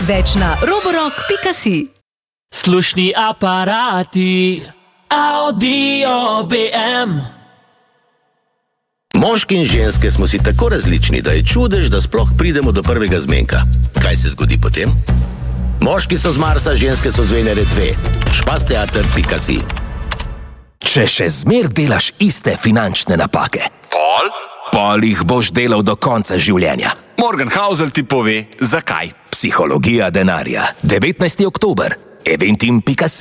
Več na roborock.si. Slušni aparati Audio BM. Moški in ženske smo si tako različni, da je čudež, da sploh pridemo do prvega zmenka. Kaj se zgodi potem? Moški so z Marsa, ženske so z Venere 2. Špasteater.si. Če še zmer delaš iste finančne napake, pol jih boš delal do konca življenja. Morgan Housel ti pove, zakaj. Psihologija denarja. 19. oktober. eventim.si